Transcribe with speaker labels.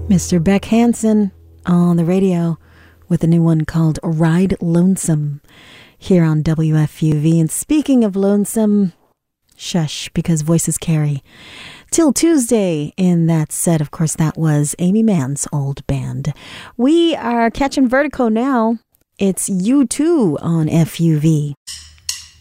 Speaker 1: Mr. Beck Hansen on the radio with a new one called Ride Lonesome here on WFUV. And speaking of lonesome, shush, because voices carry. Till Tuesday in that set, of course, that was Amy Mann's old band. We are catching vertigo now. It's U2 on FUV.